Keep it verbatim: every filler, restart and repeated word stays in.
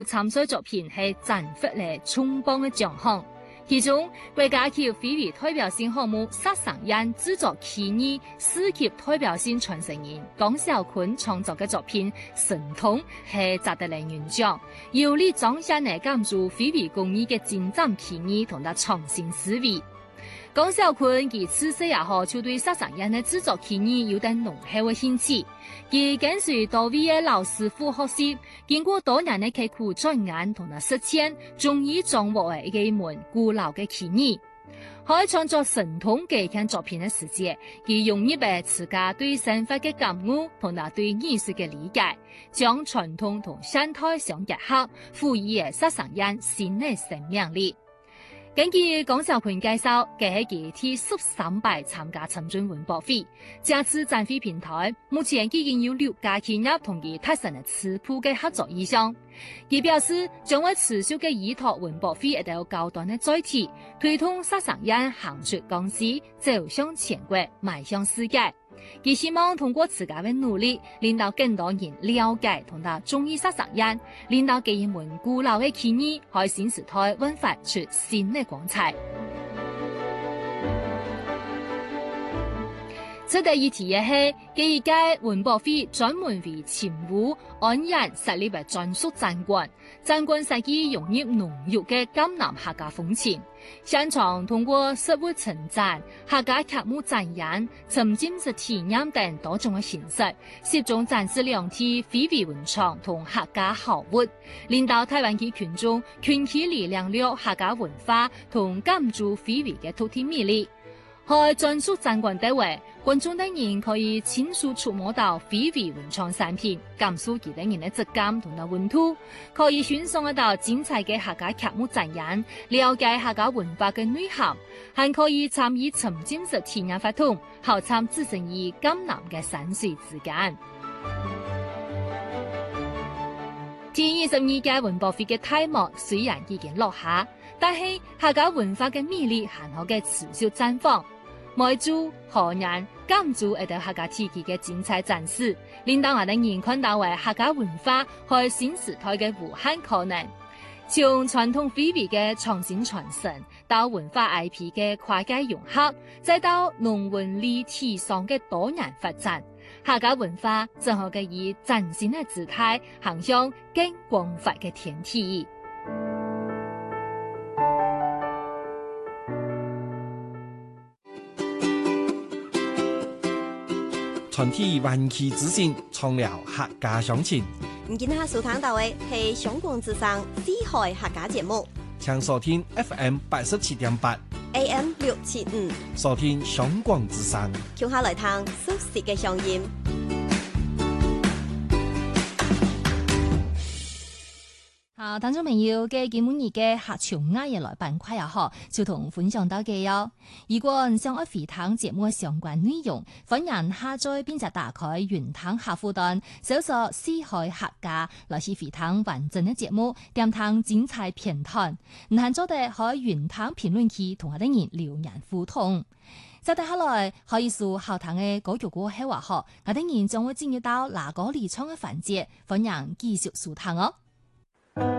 參賽作品係賺回嚟重磅嘅獎項。其中，國家級非遺代表性項目殺神宴製作企業四級代表性傳承人江小坤創作嘅作品《神通》係摘得嚟原獎，有力彰顯嚟監督非遺工藝嘅精湛企業同埋創新思維。江小坤佢自細也好就對殺神宴嘅製作企業有啲濃厚嘅興趣，佢跟隨多位嘅老師傅學習，經過多年嘅刻苦鑽研同埋實踐，終於掌握嘅一門古老嘅企業。喺創作神通嘅項作品嘅時節，佢融入咗自家對生活嘅感悟同埋對藝術嘅理解，將傳統同現代相結合，賦予嘅殺神宴新嘅生命力。根據江小坤介紹，佢係佢替十三擺參加深圳文博會，這次展會平台目前已經有六家企業同佢達成了初步嘅合作意向。佢表示將會持續嘅依託文博會一條高端嘅載體，推動殺神宴行出江西，走向全國，邁向世界。佢希望通過自家嘅努力，令到更多人了解同埋中意殺神宴，令到這一門古老嘅企業喺新時代煥發出新嘅光彩。值得一提嘅係，這一屆文博會專門為勤務安然設立嘅專屬展館，展館設計融入濃郁嘅江南客家風情，現場通過實物陳展、客家劇目展演、沉浸式體驗等多種嘅形式，集中展示兩地非遺文創同客家好物，令到台灣嘅群眾群起力量了客家文化同感受非遺嘅獨特魅力。喺專屬展館地位，觀眾等人可以親自觸摸到非遺文創產品，感受佢等人嘅質感同埋溫度，可以欣賞得到精彩嘅客家劇目展演，了解客家文化嘅內涵，還可以參與沉浸式體驗活動，考察置身於江南嘅山水之間。第二十二屆文博會嘅開幕雖然已經落下，但係客家文化嘅魅力還可嘅持續綻放。每組河南甘組一道客家體系嘅精彩展示，令到我哋人看到為客家文化和新時代嘅無限可能。從傳統非遺嘅創新傳承，到文化 I P 嘅跨界融合，再到農文理體上嘅多元發展，客家文化正好嘅以嶄新嘅姿態行向更廣闊嘅天地。 傳遞灣區資訊，創造客家鄉情。 唔見下收聽到嘅係香港之聲四海客家節目， 請收聽 F M 八十七點八 A M 六七五， 收聽香港之聲。 聽下來聽熟悉嘅聲音。 好，聽眾朋友嘅今晚嘅客潮雅嘢來板塊也好，就同分享到嘅喲。如果想愛回聽節目嘅相關內容，歡迎下載並且打開雲聽客戶端，搜索四海客家來去回聽完整嘅節目，點聽精彩片段。唔限咗哋喺雲聽評論區同我哋人留言互動。再接下來可以數後堂嘅歌曲歌喺話學，我哋人將會進入到哪個離場嘅環節，歡迎繼續收聽哦。